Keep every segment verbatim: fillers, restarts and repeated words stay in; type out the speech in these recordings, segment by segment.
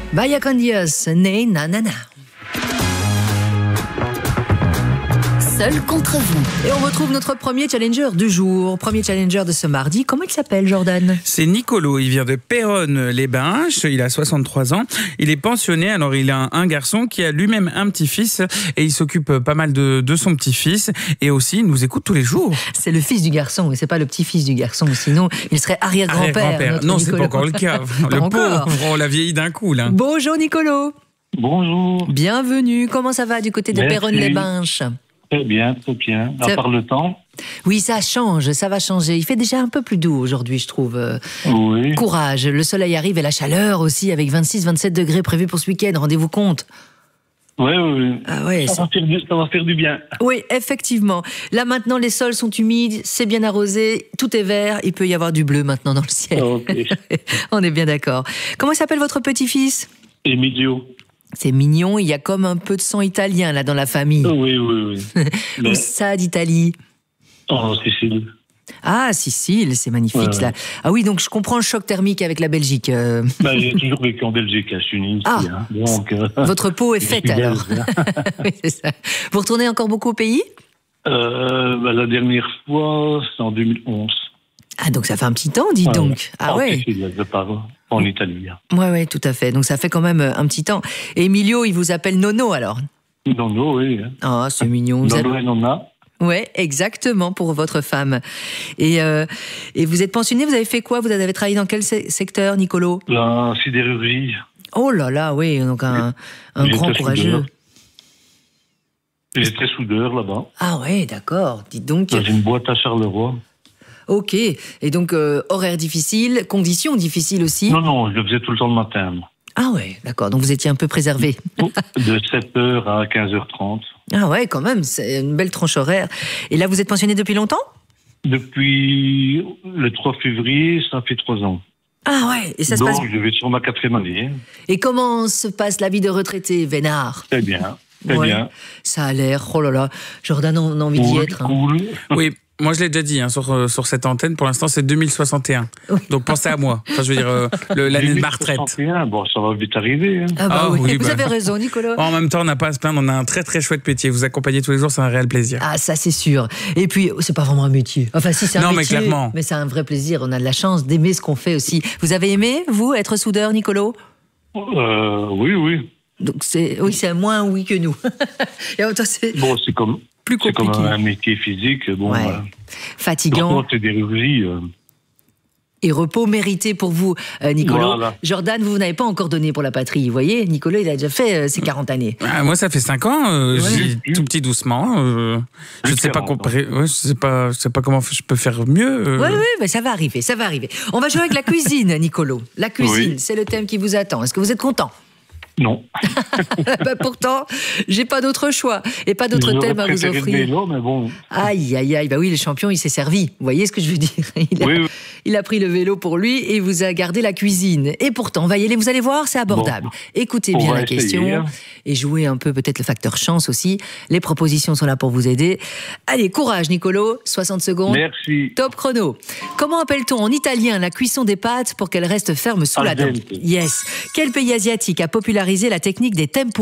Vaya con Dios, né nanana. Seul contre vous. Et on retrouve notre premier challenger du jour, premier challenger de ce mardi. Comment il s'appelle, Jordan ? C'est Nicolo, il vient de Péronne-les-Bains, il a soixante-trois ans, il est pensionné, alors il a un garçon qui a lui-même un petit-fils et il s'occupe pas mal de, de son petit-fils et aussi il nous écoute tous les jours. C'est le fils du garçon, et c'est pas le petit-fils du garçon, sinon il serait arrière-grand-père. Arrière-grand-père. Non, c'est pas encore le cas. Pas Le encore. pauvre, on l'a vieilli d'un coup là. Bonjour Nicolo. Bonjour. Bienvenue, comment ça va du côté de Merci. Péronne-les-Bains ? Très bien, très bien. À Ça- part le temps. Oui, ça change, ça va changer. Il fait déjà un peu plus doux aujourd'hui, je trouve. Euh, Oui. Courage, le soleil arrive et la chaleur aussi, avec vingt-six vingt-sept degrés prévus pour ce week-end, rendez-vous compte. Oui, oui, oui. Ah ouais, Ça c'est- va faire du, ça va faire du bien. Oui, effectivement. Là maintenant, les sols sont humides, c'est bien arrosé, tout est vert, il peut y avoir du bleu maintenant dans le ciel. Ok. On est bien d'accord. Comment s'appelle votre petit-fils ? Emilio. C'est mignon, il y a comme un peu de sang italien là dans la famille. Oui, oui, oui. Où Mais, ça d'Italie ? en Sicile. Ah, Sicile, c'est magnifique Ouais, ouais. là. Ah oui, donc je comprends le choc thermique avec la Belgique. euh. Ben, j'ai toujours vécu en Belgique, je suis né ici. Ah. Hein. Donc, euh, Votre peau est je faite suis belge, alors. hein. Oui, c'est ça. Vous retournez encore beaucoup au pays ? Euh, ben, la dernière fois, c'est en deux mille onze. Ah, donc ça fait un petit temps, dites Ouais. donc. Ah En ouais. Sicile, je pars en Italie. hein. Ouais, ouais, tout à fait. Donc ça fait quand même euh, un petit temps. Et Emilio, il vous appelle Nono alors ? Nono, oui. hein. Ah, c'est mignon. Vous Nono êtes- et Nonna. Ouais, exactement, pour votre femme. Et, euh, et vous êtes pensionné, vous avez fait quoi ? Vous avez travaillé dans quel se- secteur, Nicolo ? La sidérurgie. Oh là là, oui, donc un, un J'étais grand courageux. soudeur. J'étais soudeur là-bas, Ah ouais, d'accord. Dites donc. dans une boîte à Charleroi. Ok. Et donc, euh, horaire difficile, conditions difficiles aussi. Non, non, je le faisais tout le temps le matin. moi. Ah ouais, d'accord. Donc vous étiez un peu préservé. De sept heures à quinze heures trente. Ah ouais, quand même, c'est une belle tranche horaire. Et là, vous êtes pensionné depuis longtemps ? Depuis le trois février, ça fait trois ans. Ah ouais, et ça se Donc, passe. je vais sur ma quatrième année. hein. Et comment se passe la vie de retraité, Vénard ? Très bien, très Ouais. bien. Ça a l'air, oh là là, Jordan, on a envie d'y Cool, être. hein. cool. Oui, moi je l'ai déjà dit hein, sur, euh, sur cette antenne, pour l'instant c'est deux mille soixante et un. Oui. Donc pensez à moi, enfin, je veux dire euh, le- l'année de ma retraite. deux mille soixante et un, bon, ça va vite arriver. hein. Ah bah Ah oui, oui, vous bah. avez raison, Nicolas. En même temps, on n'a pas à se plaindre, on a un très très chouette métier. Vous accompagner tous les jours, c'est un réel plaisir. Ah, ça c'est sûr. Et puis, c'est pas vraiment un métier. Enfin, si, c'est un Non, mais métier. clairement. Mais c'est un vrai plaisir. On a de la chance d'aimer ce qu'on fait aussi. Vous avez aimé, vous, être soudeur, Nicolo ? Euh, oui, oui. Donc, c'est, oui, c'est moins oui que nous. Et en même temps, c'est Bon, c'est comme, plus c'est comme compliqué. un métier physique. Bon, Ouais. voilà. Fatigant. Surtout, c'est des rugies. euh. Et repos mérité pour vous, euh, Nicolo. Voilà. Jordan, vous, vous n'avez pas encore donné pour la patrie. Vous voyez, Nicolo, il a déjà fait euh, ses quarante années. Ah, moi, ça fait cinq ans, euh, Ouais. j'y vais tout petit doucement. euh, je ne sais pas, quarante ans. comparer- ouais, je sais pas, je sais pas comment je peux faire mieux. euh. Oui, oui, mais ça va arriver, ça va arriver. On va jouer avec la cuisine, Nicolo. La cuisine, Oui. c'est le thème qui vous attend. Est-ce que vous êtes content ? Non. Bah, pourtant, j'ai pas d'autre choix et pas d'autre J'aurais thème à vous préféré le offrir. vélo, mais bon. Aïe, aïe, aïe. Bah oui, le champion, il s'est servi. Vous voyez ce que je veux dire ? Il a, Oui, oui. il a pris le vélo pour lui et il vous a gardé la cuisine. Et pourtant, on va y aller, vous allez voir, c'est abordable. Bon. Écoutez On bien va la essayer, question hein. et jouez un peu peut-être le facteur chance aussi. Les propositions sont là pour vous aider. Allez, courage, Nicolo. soixante secondes. Merci. Top chrono. Comment appelle-t-on en italien la cuisson des pâtes pour qu'elles restent fermes sous la Al dent ? dente. Yes. Quel pays asiatique a popularisé la technique des tempura ?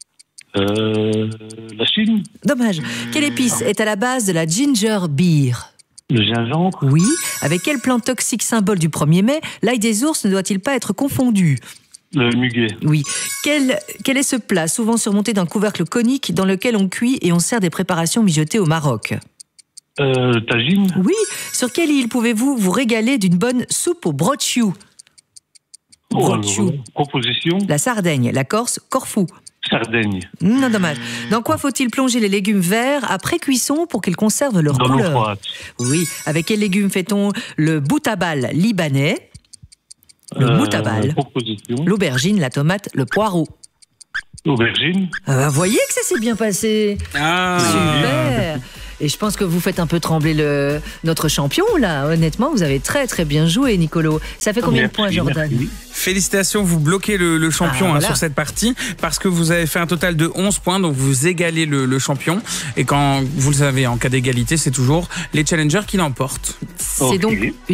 Euh, la Chine, Dommage. Quelle épice est à la base de la ginger beer ? le gingembre, Oui. Avec quelle plante toxique symbole du premier mai l'ail des ours ne doit-il pas être confondu ? le muguet, Oui. Quel, quel est ce plat souvent surmonté d'un couvercle conique dans lequel on cuit et on sert des préparations mijotées au Maroc ? euh, le tagine, Oui. Sur quelle île pouvez-vous vous régaler d'une bonne soupe au brocciou ? oh, Brocciou. alors, composition, La Sardaigne, la Corse, Corfou. Sardaigne, Non, dommage. Dans quoi faut-il plonger les légumes verts après cuisson pour qu'ils conservent leur dans l'eau couleur ? froide, Oui. Avec quel légume fait-on le boutabal libanais ? Le Euh, boutabal, composition, l'aubergine, la tomate, le poireau. aubergine, Ah bah, voyez que ça s'est bien passé. Ah. Super. Et je pense que vous faites un peu trembler le, notre champion, là. Honnêtement, vous avez très très bien joué, Nicolo. Ça fait combien Merci, de points, Jordan ? merci. Félicitations, vous bloquez le, le champion Ah, hein, voilà. sur cette partie parce que vous avez fait un total de onze points, donc vous égalez le, le champion. Et quand vous le savez, en cas d'égalité, c'est toujours les challengers qui l'emportent. C'est Ok. donc